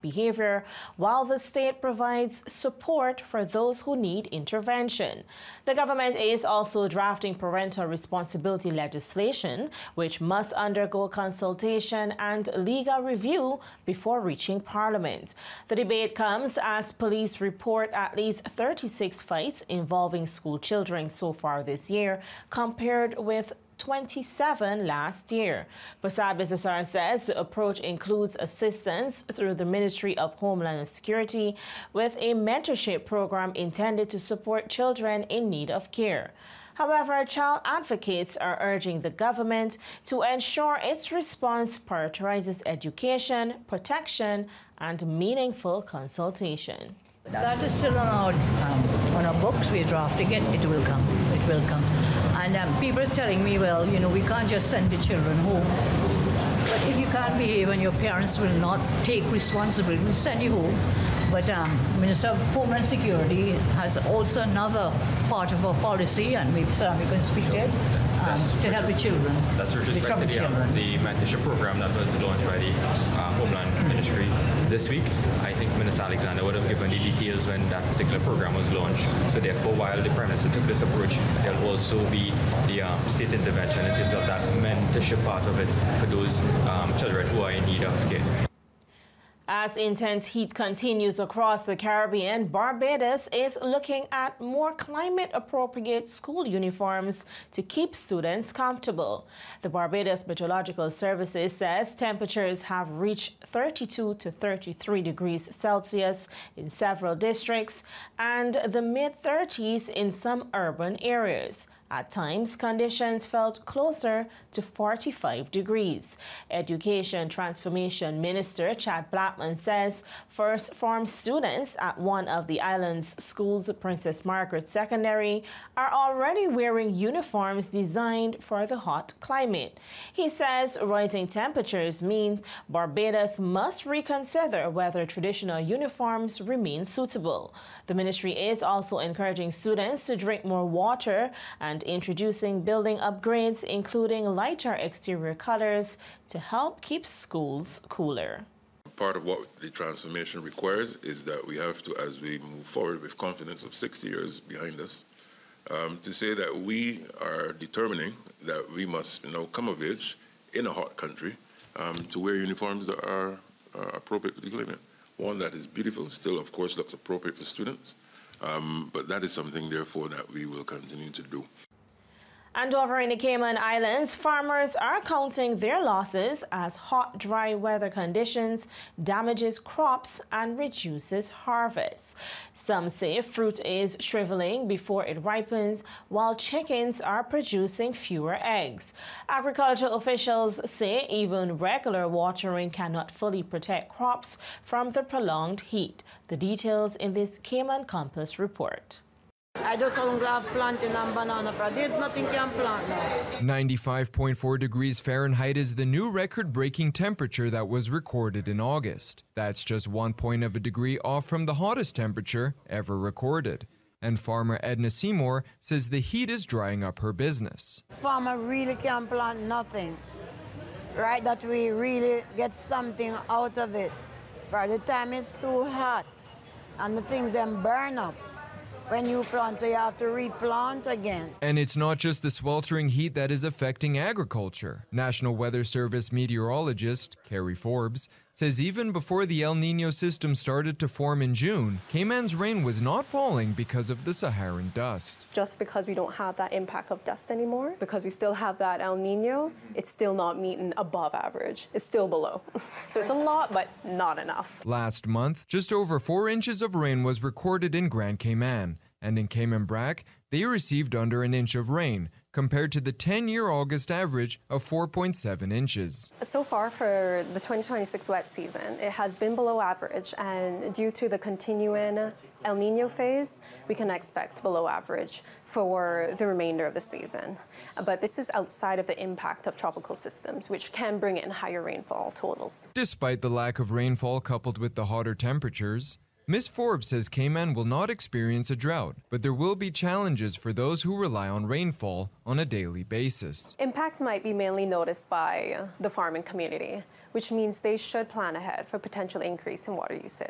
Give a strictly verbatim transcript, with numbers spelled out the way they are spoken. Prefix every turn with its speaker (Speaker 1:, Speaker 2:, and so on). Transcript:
Speaker 1: behavior, while the state provides support for those who need intervention. The government is also drafting parental responsibility legislation, which must undergo consultation and legal review before reaching Parliament. The debate comes as police report at least thirty-six fights involving school children so far this year, compared with twenty-seven last year. Prasad Bisasar says the approach includes assistance through the Ministry of Homeland Security with a mentorship program intended to support children in need of care. However, child advocates are urging the government to ensure its response prioritizes education, protection, and meaningful consultation.
Speaker 2: That is still on our, um, on our books. We're drafting it. It will come. It will come. And um, people are telling me, well, you know, we can't just send the children home. But if you can't behave and your parents will not take responsibility, we'll send you home. But um, Minister of Homeland Security has also another part of our policy, and maybe Salami can speak to it, um, to help the children.
Speaker 3: That's with respect to the, um, the mentorship program that was launched by the uh, Homeland Ministry this week. I think Minister Alexander would have given the details when that particular program was launched. So therefore, while the Prime Minister took this approach, there'll also be the um, state intervention in terms of that mentorship part of it for those um, children who are in need of care.
Speaker 1: As intense heat continues across the Caribbean, Barbados is looking at more climate-appropriate school uniforms to keep students comfortable. The Barbados Meteorological Services says temperatures have reached thirty-two to thirty-three degrees Celsius in several districts and the mid-thirties in some urban areas. At times, conditions felt closer to forty-five degrees. Education Transformation Minister Chad Blackman says first form students at one of the island's schools, Princess Margaret Secondary, are already wearing uniforms designed for the hot climate. He says rising temperatures mean Barbados must reconsider whether traditional uniforms remain suitable. The ministry is also encouraging students to drink more water and introducing building upgrades, including lighter exterior colors, to help keep schools cooler.
Speaker 4: Part of what the transformation requires is that we have to, as we move forward with confidence of sixty years behind us, um, to say that we are determining that we must you know, come of age in a hot country um, to wear uniforms that are uh, appropriate to the climate. One that is beautiful, still, of course, looks appropriate for students, um, but that is something, therefore, that we will continue to do.
Speaker 1: And over in the Cayman Islands, farmers are counting their losses as hot, dry weather conditions damages crops and reduces harvests. Some say fruit is shriveling before it ripens, while chickens are producing fewer eggs. Agricultural officials say even regular watering cannot fully protect crops from the prolonged heat. The details in this Cayman Compass report.
Speaker 5: I just only have planting and banana. There's nothing can plant now.
Speaker 6: ninety-five point four degrees Fahrenheit is the new record-breaking temperature that was recorded in August. That's just one point of a degree off from the hottest temperature ever recorded. And farmer Edna Seymour says the heat is drying up her business.
Speaker 5: Farmer really can't plant nothing, right? That we really get something out of it. By the time it's too hot and the things then burn up. When you plant, you have to replant again.
Speaker 6: And it's not just the sweltering heat that is affecting agriculture. National Weather Service meteorologist Carrie Forbes says even before the El Niño system started to form in June, Cayman's rain was not falling because of the Saharan dust.
Speaker 7: Just because we don't have that impact of dust anymore, because we still have that El Niño, it's still not meeting above average. It's still below. So it's a lot, but not enough.
Speaker 6: Last month, just over four inches of rain was recorded in Grand Cayman. And in Cayman Brac, they received under an inch of rain, compared to the ten-year August average of four point seven inches.
Speaker 7: So far for the twenty twenty-six wet season, it has been below average, and due to the continuing El Niño phase, we can expect below average for the remainder of the season. But this is outside of the impact of tropical systems, which can bring in higher rainfall totals.
Speaker 6: Despite the lack of rainfall coupled with the hotter temperatures, Miz Forbes says Cayman will not experience a drought, but there will be challenges for those who rely on rainfall on a daily basis.
Speaker 7: Impact might be mainly noticed by the farming community, which means they should plan ahead for potential increase in water usage.